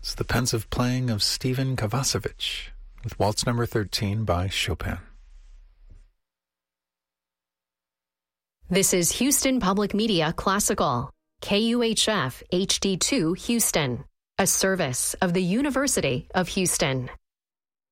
It's the pensive playing of Stephen Kovacevic with Waltz Number 13 by Chopin. This is Houston Public Media Classical, KUHF HD2 Houston, a service of the University of Houston.